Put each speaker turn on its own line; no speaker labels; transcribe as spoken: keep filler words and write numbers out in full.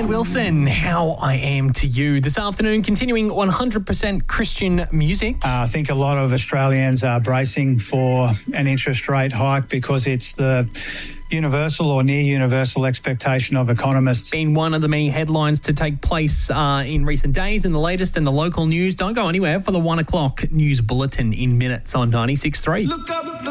Wilson, How I Am to You. This afternoon, continuing one hundred percent Christian music.
Uh, I think a lot of Australians are bracing for an interest rate hike because it's the universal or near universal expectation of economists.
Been one of the many headlines to take place uh, in recent days in the latest and the local news. Don't go anywhere for the one o'clock news bulletin in minutes on ninety-six point three.
Look up.